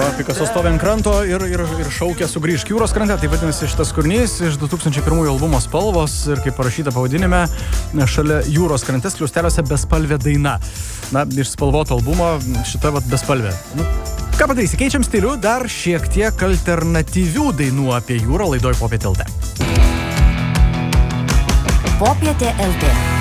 Picasso stovi ant kranto ir šaukia sugrįžk jūros krante. Tai vadinasi šitas kūrinys iš 2001 albumo Spalvos ir kaip parašyta pavadinime, šalia jūros krante skliausteliuose bespalvė daina. Na, iš spalvoto albumo šita bespalvė. Ką padarysi, keičiam stilių, dar šiek tiek alternatyvių dainų apie jūrą laidoj Popietė LT. Popietė LT.